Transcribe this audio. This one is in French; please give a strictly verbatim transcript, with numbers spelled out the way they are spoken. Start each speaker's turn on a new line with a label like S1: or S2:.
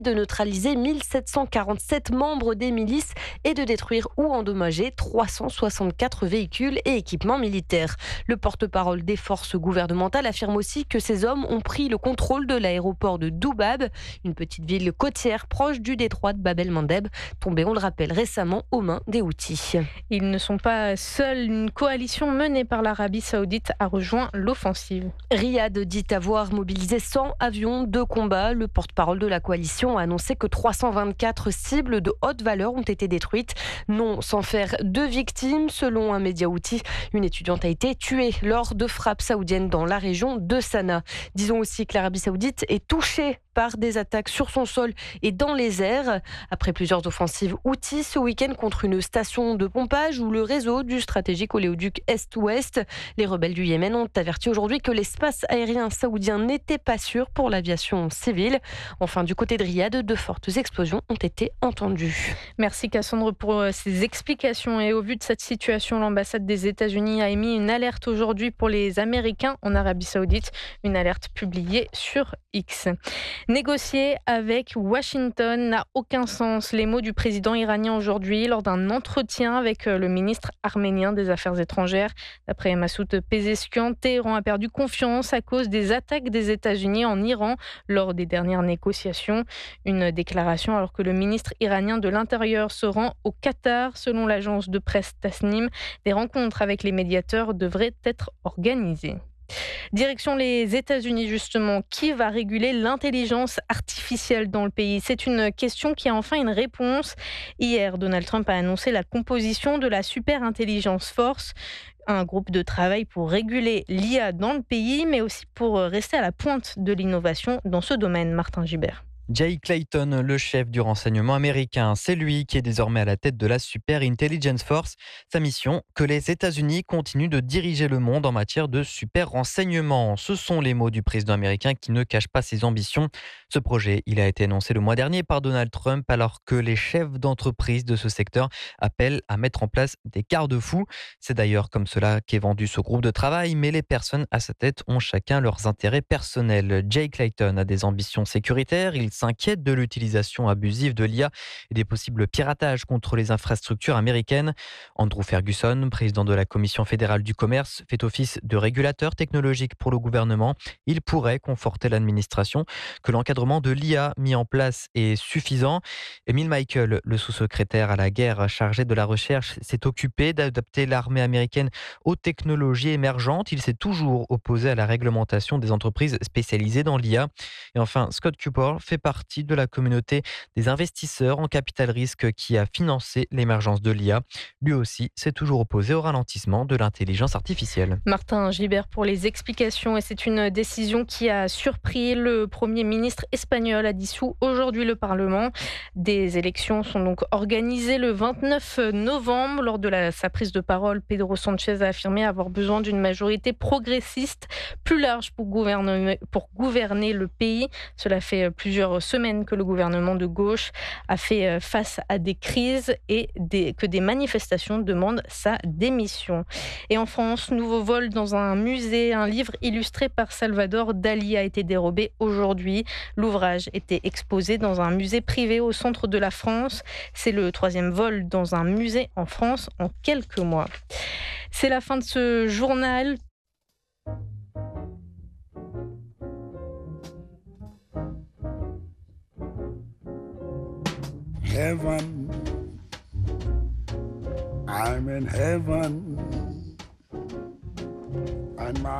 S1: de neutraliser mille sept cent quarante-sept membres des milices et de détruire ou endommager trois cent soixante-quatre véhicules et équipements militaires. Le porte-parole des forces gouvernementales affirme aussi que ces hommes ont pris le contrôle de l'aéroport de Doubab, une petite ville côtière proche du détroit de Bab el-Mandeb, tombé, on le rappelle, récemment aux mains des Houthis.
S2: Ils ne sont pas seuls. Une coalition menée par l'Arabie Saoudite a rejoint l'offensive.
S1: Riyad dit avoir mobilisé cent avions de combat. Le porte-parole de la coalition a annoncé que trois cent vingt-quatre cibles de haute valeur ont été détruites, non sans faire de victimes. Selon un média houthi, une étudiante a été tuée lors de frappes saoudiennes dans la région de Sanaa. Disons aussi que l'Arabie Saoudite est touchée par des attaques sur son sol et dans les airs. Après plusieurs offensives houthis ce week-end contre une station de pompage ou le réseau du stratégique oléoduc Est-Ouest, les rebelles du Yémen ont averti aujourd'hui que l'espace aérien saoudien n'était pas sûr pour l'aviation civile. Enfin, du côté de Riyad, de fortes explosions ont été entendues.
S2: Merci Cassandre pour ces explications. Et au vu de cette situation, l'ambassade des États-Unis a émis une alerte aujourd'hui pour les Américains en Arabie Saoudite, une alerte publiée sur X. Négocier avec Washington n'a aucun sens. Les mots du président iranien aujourd'hui lors d'un entretien avec le ministre arménien des Affaires étrangères. D'après Massoud Pezeshkian, Téhéran a perdu confiance à cause des attaques des États-Unis en Iran lors des dernières négociations. Une déclaration alors que le ministre iranien de l'Intérieur se rend au Qatar. Selon l'agence de presse Tasnim, des rencontres avec les médiateurs devraient être organisées. Direction les États-Unis justement. Qui va réguler l'intelligence artificielle dans le pays? C'est une question qui a enfin une réponse. Hier, Donald Trump a annoncé la composition de la Super Intelligence Force, un groupe de travail pour réguler l'I A dans le pays, mais aussi pour rester à la pointe de l'innovation dans ce domaine. Martin Gibert.
S3: Jay Clayton, le chef du renseignement américain, c'est lui qui est désormais à la tête de la Super Intelligence Force. Sa mission, que les États-Unis continuent de diriger le monde en matière de super renseignement. Ce sont les mots du président américain qui ne cache pas ses ambitions. Ce projet, il a été annoncé le mois dernier par Donald Trump alors que les chefs d'entreprise de ce secteur appellent à mettre en place des garde-fous. C'est d'ailleurs comme cela qu'est vendu ce groupe de travail, mais les personnes à sa tête ont chacun leurs intérêts personnels. Jay Clayton a des ambitions sécuritaires. Il s'inquiète de l'utilisation abusive de l'I A et des possibles piratages contre les infrastructures américaines. Andrew Ferguson, président de la Commission fédérale du commerce, fait office de régulateur technologique pour le gouvernement. Il pourrait conforter l'administration que l'encadrement de l'I A mis en place est suffisant. Emile Michael, le sous-secrétaire à la guerre chargé de la recherche, s'est occupé d'adapter l'armée américaine aux technologies émergentes. Il s'est toujours opposé à la réglementation des entreprises spécialisées dans l'I A. Et enfin, Scott Cooper fait partie de la communauté des investisseurs en capital risque qui a financé l'émergence de l'I A. Lui aussi s'est toujours opposé au ralentissement de l'intelligence artificielle.
S2: Martin Gibert pour les explications. Et c'est une décision qui a surpris. Le Premier ministre espagnol a dissous aujourd'hui le Parlement. Des élections sont donc organisées le vingt-neuf novembre. Lors de la, sa prise de parole, Pedro Sánchez a affirmé avoir besoin d'une majorité progressiste plus large pour gouverner, pour gouverner le pays. Cela fait plusieurs semaines que le gouvernement de gauche a fait face à des crises et des, que des manifestations demandent sa démission. Et en France, nouveau vol dans un musée. Un livre illustré par Salvador Dali a été dérobé aujourd'hui. L'ouvrage était exposé dans un musée privé au centre de la France. C'est le troisième vol dans un musée en France en quelques mois. C'est la fin de ce journal.
S4: Heaven, I'm in heaven, and my